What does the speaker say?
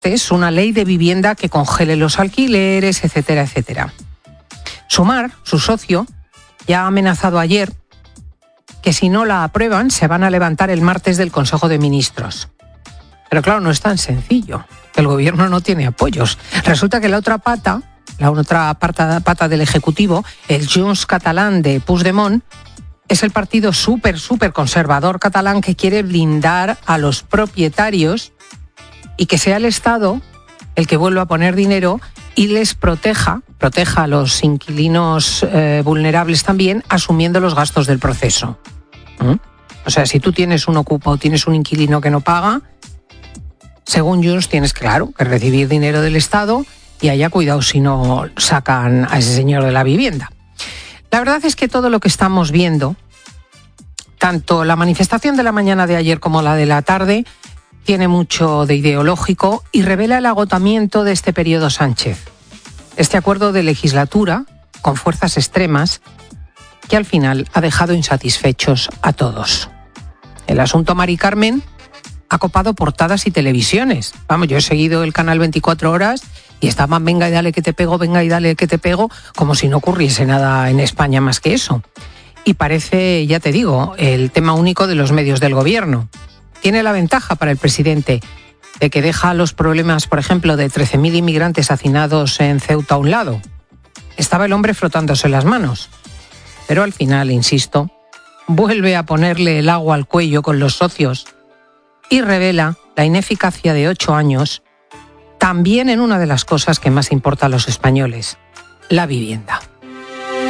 es una ley de vivienda que congele los alquileres, etcétera, etcétera. Sumar, su socio, ya ha amenazado ayer que si no la aprueban se van a levantar el martes del Consejo de Ministros. Pero claro, no es tan sencillo. El gobierno no tiene apoyos. Resulta que la otra pata del Ejecutivo, el Junts catalán de Puigdemont, es el partido súper conservador catalán que quiere blindar a los propietarios y que sea el Estado el que vuelva a poner dinero y les proteja a los inquilinos vulnerables también, asumiendo los gastos del proceso. O sea, si tú tienes un ocupa o tienes un inquilino que no paga, según Junts tienes, claro, que recibir dinero del Estado y haya cuidado si no sacan a ese señor de la vivienda. La verdad es que todo lo que estamos viendo, tanto la manifestación de la mañana de ayer como la de la tarde, tiene mucho de ideológico y revela el agotamiento de este periodo Sánchez. Este acuerdo de legislatura con fuerzas extremas que al final ha dejado insatisfechos a todos. El asunto Mari Carmen ha copado portadas y televisiones. Vamos, yo he seguido el canal 24 horas y estaban venga y dale que te pego, venga y dale que te pego, como si no ocurriese nada en España más que eso. Y parece, ya te digo, el tema único de los medios del gobierno. Tiene la ventaja para el presidente de que deja los problemas, por ejemplo, de 13.000 inmigrantes hacinados en Ceuta a un lado. Estaba el hombre frotándose las manos. Pero al final, insisto, vuelve a ponerle el agua al cuello con los socios y revela la ineficacia de 8 años también en una de las cosas que más importa a los españoles, la vivienda.